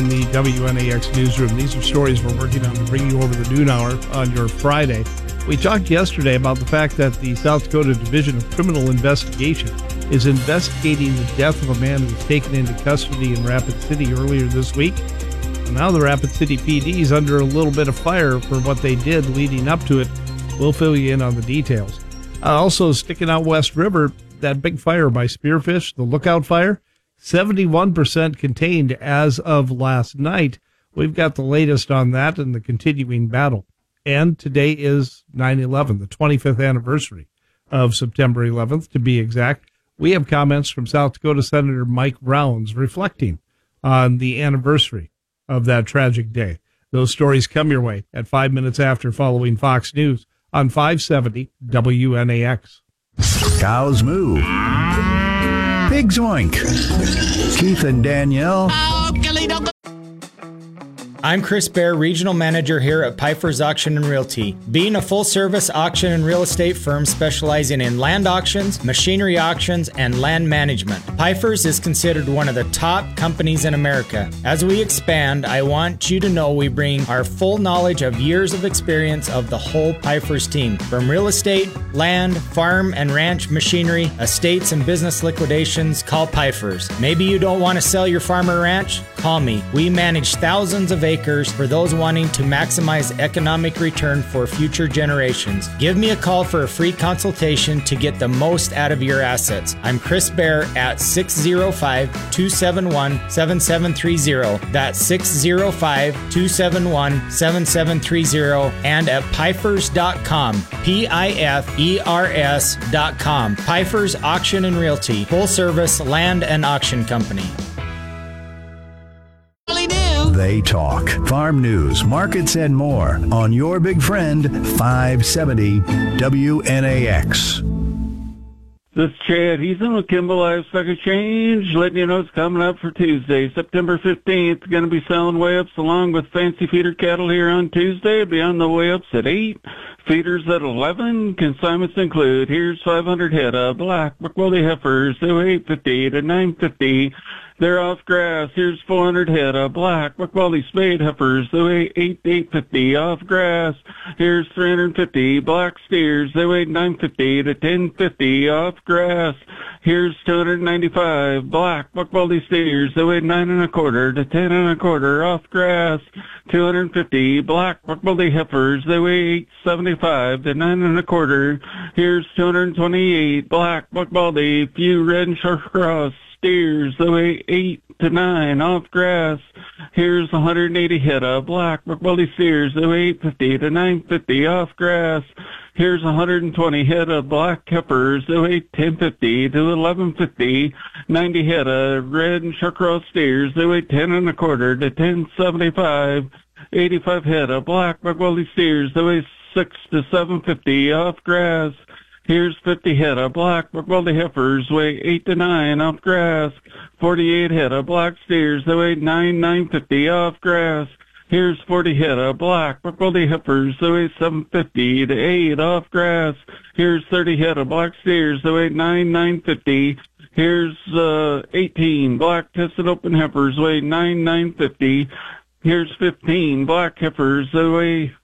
In the WNAX newsroom, these are stories we're working on to bring you over the noon hour on your Friday. We talked yesterday about the fact that the South Dakota Division of Criminal Investigation is investigating the death of a man who was taken into custody in Rapid City earlier this week. And now the Rapid City PD is under a little bit of fire for what they did leading up to it. We'll fill you in on the details. Also sticking out West River, that big fire by Spearfish, the Lookout Fire, 71% contained as of last night. We've got the latest on that and the continuing battle. And today is 9/11, the 25th anniversary of September 11th, to be exact. We have comments from South Dakota Senator Mike Rounds reflecting on the anniversary of that tragic day. Those stories come your way at 5 minutes after following Fox News on 570 WNAX. Cows moo. Pigs oink. Keith and Danielle. I'm Chris Baer, Regional Manager here at Piper's Auction and Realty. Being a full-service auction and real estate firm specializing in land auctions, machinery auctions, and land management, Piper's is considered one of the top companies in America. As we expand, I want you to know we bring our full knowledge of years of experience of the whole Piper's team. From real estate, land, farm and ranch machinery, estates and business liquidations, call Piper's. Maybe you don't want to sell your farm or ranch? Call me. We manage thousands of acres for those wanting to maximize economic return for future generations. Give me a call for a free consultation to get the most out of your assets. I'm Chris Baer at 605-271-7730. That's 605-271-7730 and at Pifers.com. Pifers.com. Pifers Auction and Realty, full service land and auction company. They talk. Farm news, markets, and more on your big friend, 570 WNAX. This is Chad Heason with Kimball Livestock Exchange, letting you know it's coming up for Tuesday, September 15th. Going to be selling weigh-ups along with fancy feeder cattle here on Tuesday. Be on the weigh-ups at 8, feeders at 11. Consignments include, here's 500 head of black Buckwildy heifers. They weigh 850 to 950. They're off grass. Here's 400 head of black Buckwildy spade heifers. They weigh 8 to 850 off grass. Here's 350 black steers. They weigh 950 to 1050 off grass. Here's 295 black Buckwildy steers. They weigh 9 1/4 to 10 1/4 off grass. 250 black Buckwildy heifers. They weigh 875 to 9 1/4. Here's 228 black Buckwildy few red and short cross steers. They weigh 8 to 9 off grass. Here's 180 head of black Buckwildy steers. They weigh 850 to 950 off grass. Here's 120 head of black heifers. They weigh 1050 to 1150. 90 head of red and short cross steers. They weigh 10 1/4 to 1075. 85 head of black Buckwildy steers. They weigh 6 to 750 off grass. Here's 50 head of black Buckwildy heifers, weigh 8 to 9 off grass. 48 head of black steers, they weigh 950 off grass. Here's 40 head of black Buckwildy heifers, they weigh 750 to 8 off grass. Here's 30 head of black steers, they weigh 950. Here's 18 black tested open heifers, weigh 950. Here's 15 black heifers, they weigh